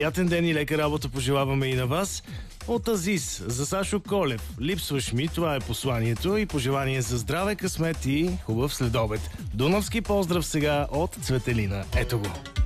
Приятен ден и лека работа пожелаваме и на вас. От Азис за Сашо Колев. Липсваш ми, това е посланието и пожелание за здраве, късмет и хубав следобед. Дунавски поздрав сега от Цветелина. Ето го.